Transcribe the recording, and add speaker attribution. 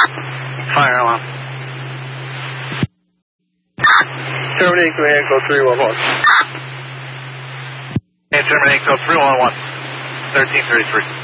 Speaker 1: Fire alarm.
Speaker 2: Terminate command code 311.
Speaker 1: Hey, terminate code 311. 1333.